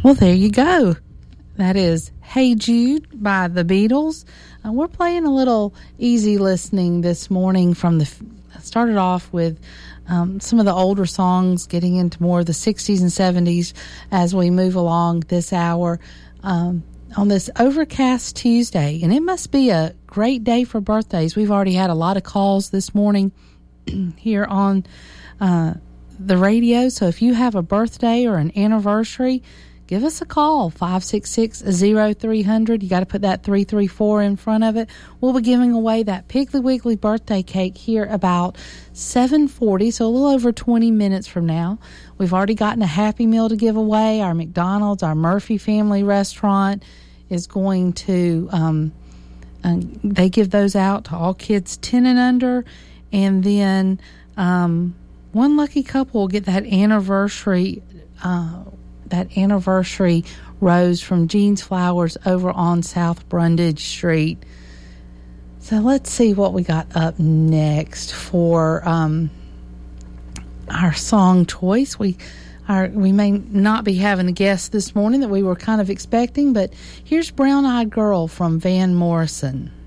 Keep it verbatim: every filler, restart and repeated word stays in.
Well, there you go. That is Hey Jude by the Beatles. Uh, we're playing a little easy listening this morning from the, started off with um, some of the older songs, getting into more of the sixties and seventies as we move along this hour um, on this overcast Tuesday. And it must be a great day for birthdays. We've already had a lot of calls this morning here on uh, the radio. So if you have a birthday or an anniversary, give us a call, five six six, zero three hundred. You got to put that three three four in front of it. We'll be giving away that Piggly Wiggly birthday cake here about seven forty, so a little over twenty minutes from now. We've already gotten a Happy Meal to give away. Our McDonald's, our Murphy Family Restaurant is going to, um, uh, they give those out to all kids ten and under. And then um, one lucky couple will get that anniversary uh that anniversary rose from Jean's Flowers over on South Brundage Street. So let's see what we got up next for um, our song choice. We our, we may not be having a guest this morning that we were kind of expecting, but here's Brown Eyed Girl from Van Morrison.